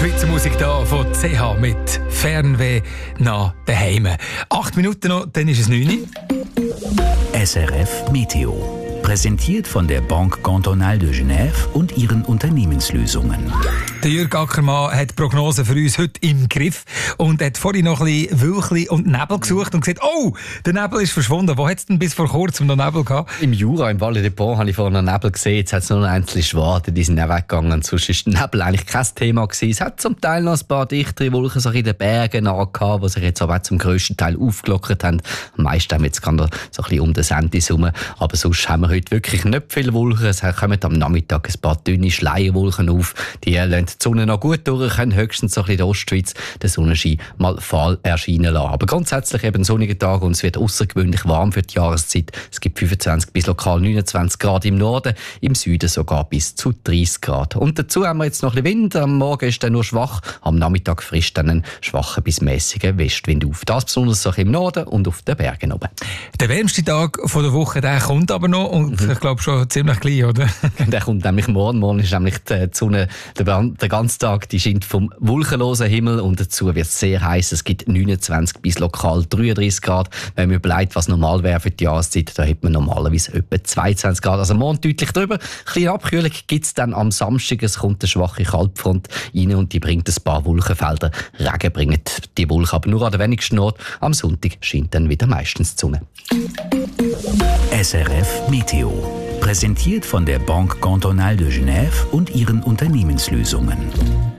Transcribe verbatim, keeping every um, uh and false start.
Schweizer Musik hier von C H mit Fernweh nach daheim. Acht Minuten noch, dann ist es neun. S R F Meteo. Präsentiert von der Banque Cantonale de Genève und ihren Unternehmenslösungen. Der Jürg Ackermann hat die Prognose für uns heute im Griff und hat vorhin noch ein bisschen Wölkchen und Nebel gesucht und gesagt, oh, der Nebel ist verschwunden. Wo hat es denn bis vor kurzem noch Nebel gehabt? Im Jura, im Val de Pont, habe ich vorhin noch Nebel gesehen. Jetzt hat es nur noch einzelne Schwaden, die sind auch weggegangen. Sonst war der Nebel eigentlich kein Thema gewesen. Es hat zum Teil noch ein paar dichtere Wolken so in den Bergen angehabt, die sich jetzt aber zum grössten Teil aufgelockert haben. Am meisten haben wir jetzt gerade so ein bisschen um den Sentis herum. Aber sonst haben wir heute wirklich nicht viele Wolken. Es kommen am Nachmittag ein paar dünne Schleierwolken auf. Die lassen die Sonne noch gut durch, können höchstens so ein bisschen in der Ostschweiz den Sonnenschein mal fahl erscheinen lassen. Aber grundsätzlich eben sonnige Tage und es wird außergewöhnlich warm für die Jahreszeit. Es gibt fünfundzwanzig bis lokal neunundzwanzig Grad im Norden, im Süden sogar bis zu dreißig Grad. Und dazu haben wir jetzt noch ein bisschen Wind. Am Morgen ist er nur schwach, am Nachmittag frischt dann ein schwacher bis mäßiger Westwind auf. Das besonders so im Norden und auf den Bergen oben. Der wärmste Tag von der Woche, der kommt aber noch und mhm. ich glaube schon ziemlich gleich, oder? Der kommt nämlich morgen. Morgen ist nämlich die Sonne der, der ganze Tag, die scheint vom wolkenlosen Himmel und dazu wird es sehr heiß. Es gibt neunundzwanzig bis lokal dreiunddreißig Grad. Wenn man überlegt, was normal wäre für die Jahreszeit, da hätte man normalerweise etwa zweiundzwanzig Grad. Also morgen deutlich drüber. Kleine Abkühlung gibt es dann am Samstag. Es kommt eine schwache Kaltfront rein und die bringt ein paar Wolkenfelder. Regen bringt die Wolken aber nur an der wenigsten Ort. Am Sonntag scheint dann wieder meistens die Sonne. S R F Meteo. Präsentiert von der Banque Cantonale de Genève und ihren Unternehmenslösungen.